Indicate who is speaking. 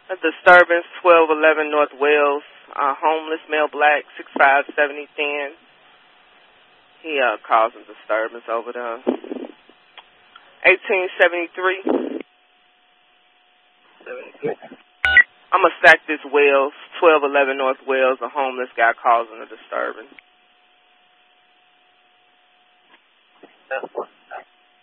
Speaker 1: A disturbance, 1211 North Wales. Homeless male, black, 6'5", 70 thin. He causing disturbance over there. 1873.
Speaker 2: 73.
Speaker 1: I'm going to stack this Wales, 1211 North Wales, a homeless guy causing a disturbance.
Speaker 2: That's one.